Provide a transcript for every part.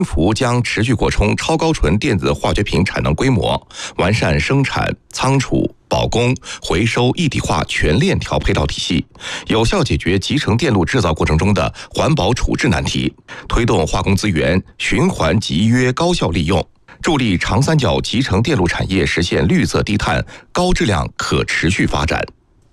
府将持续扩充超高纯电子化学品产能规模，完善生产、仓储、保供、回收一体化全链条配套体系，有效解决集成电路制造过程中的环保处置难题，推动化工资源循环集约高效利用，助力长三角集成电路产业实现绿色低碳、高质量可持续发展。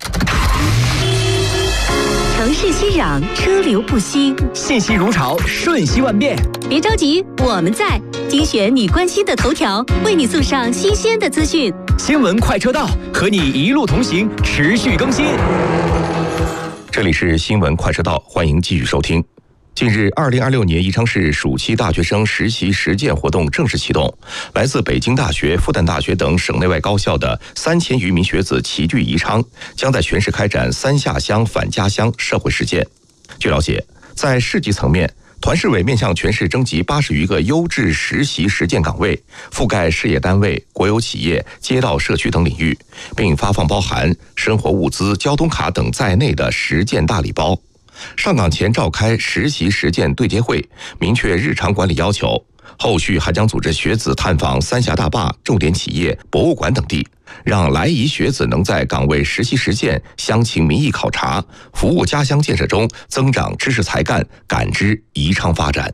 城市熙攘，车流不息， 信息如潮，瞬息万变。 别着急，我们在精选你关心的头条，为你送上新鲜的资讯。 新闻快车道，和你一路同行，持续更新。 这里是新闻快车道，欢迎继续收听。近日，2026年宜昌市暑期大学生实习实践活动正式启动，来自北京大学、复旦大学等省内外高校的3000余名学子齐聚宜昌，将在全市开展3下乡返家乡社会实践。据了解，在市级层面，团市委面向全市征集80余个优质实习实践岗位，覆盖事业单位、国有企业、街道社区等领域，并发放包含生活物资、交通卡等在内的实践大礼包。上岗前召开实习实践对接会，明确日常管理要求。后续还将组织学子探访三峡大坝、重点企业、博物馆等地，让来宜学子能在岗位实习实践、乡情民意考察、服务家乡建设中增长知识才干，感知宜昌发展。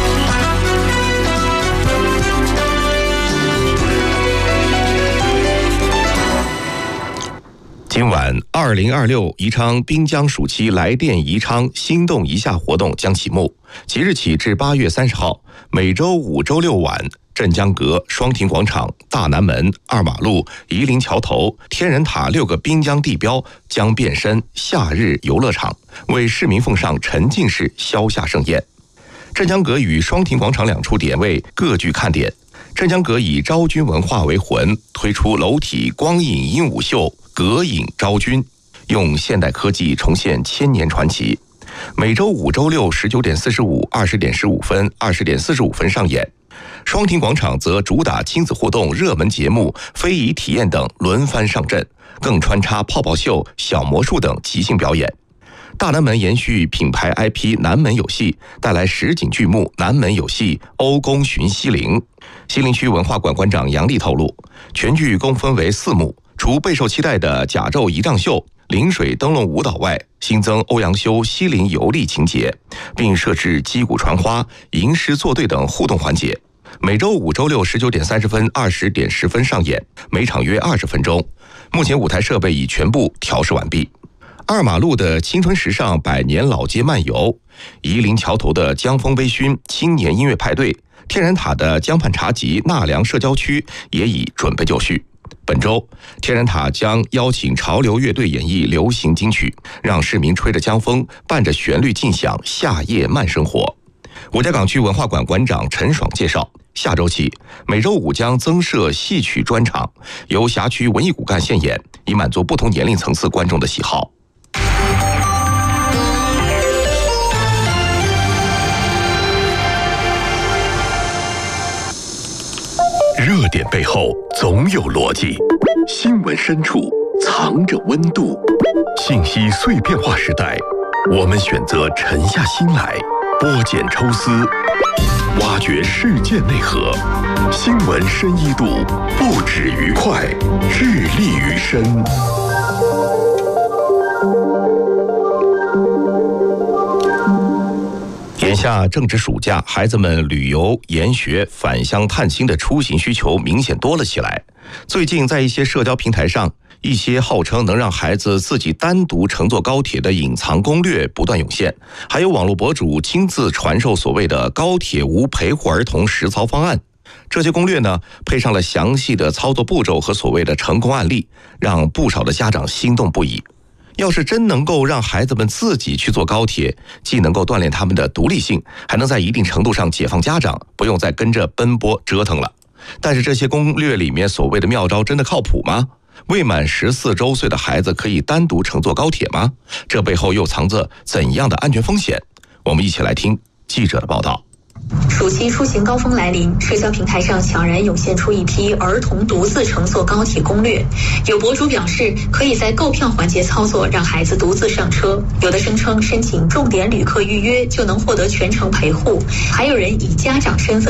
今晚2026宜昌滨江暑期来电宜昌心动一下活动将启幕，即日起至8月30号，每周5、周6晚，镇江阁、双亭广场、大南门、二马路、夷陵桥头、天人塔6个滨江地标将变身夏日游乐场，为市民奉上沉浸式消夏盛宴。镇江阁与双亭广场2处点位各具看点。镇江阁以昭君文化为魂，推出楼体光影鹦鹉秀阁影昭君，用现代科技重现千年传奇。每周5、周6 19点45、20点15分、20点45分上演。双亭广场则主打亲子互动、热门节目、非遗体验等轮番上阵，更穿插泡泡秀、小魔术等即兴表演。大南门延续品牌 IP 南门有戏，带来实景剧目南门有戏欧宫寻西陵。西陵区文化馆馆长杨丽透露，全剧共分为4幕，除备受期待的甲胄仪仗秀、临水灯笼舞蹈外，新增欧阳修西陵游历情节，并设置击鼓传花、吟诗作对等互动环节。每周5、周6 19点30分、20点10分上演，每场约20分钟。目前舞台设备已全部调试完毕。二马路的青春时尚百年老街漫游，夷陵桥头的江风微醺青年音乐派对，天然塔的江畔茶集纳凉社交区也已准备就绪。本周，天然塔将邀请潮流乐队演绎流行金曲，让市民吹着江风，伴着旋律尽享夏夜慢生活。五家港区文化馆馆长陈爽介绍，下周起，每周5将增设戏曲专场，由辖区文艺骨干现演，以满足不同年龄层次观众的喜好。热点背后总有逻辑，新闻深处藏着温度。信息碎片化时代，我们选择沉下心来，剥茧抽丝，挖掘事件内核。新闻深一度，不止于快，致力于深。眼下正值暑假，孩子们旅游、研学、返乡探亲的出行需求明显多了起来。最近在一些社交平台上，一些号称能让孩子自己单独乘坐高铁的隐藏攻略不断涌现，还有网络博主亲自传授所谓的高铁无陪护儿童实操方案。这些攻略呢，配上了详细的操作步骤和所谓的成功案例，让不少的家长心动不已。要是真能够让孩子们自己去坐高铁，既能够锻炼他们的独立性，还能在一定程度上解放家长，不用再跟着奔波折腾了。但是这些攻略里面所谓的妙招真的靠谱吗？未满14周岁的孩子可以单独乘坐高铁吗？这背后又藏着怎样的安全风险？我们一起来听记者的报道。 暑期出行高峰来临，社交平台上悄然涌现出一批儿童独自乘坐高铁攻略。有博主表示，可以在购票环节操作让孩子独自上车；有的声称申请重点旅客预约就能获得全程陪护；还有人以家长身份